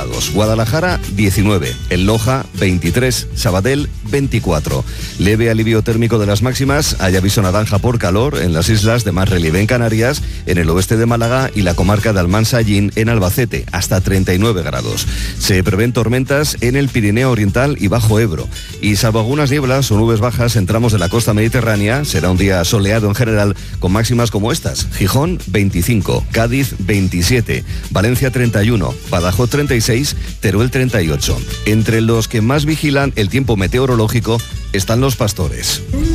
grados. Guadalajara, 19. En Loja, 23. Sabadell, 24. Leve alivio térmico de las máximas. Hay aviso naranja por calor en las islas de más relieve en Canarias, en el oeste de Málaga y la comarca de Almansa-Allín en Albacete, hasta 39 grados. Se prevén tormentas en el Pirineo Oriental y Bajo Ebro. Y salvo algunas nieblas o nubes bajas en tramos de la costa mediterránea, será un día soleado en general, con máximas como estas: Gijón, 25, Cádiz, 27, Valencia, 31, Badajoz, 36, Teruel, 38. Entre los que más vigilan el tiempo meteorológico están los pastores.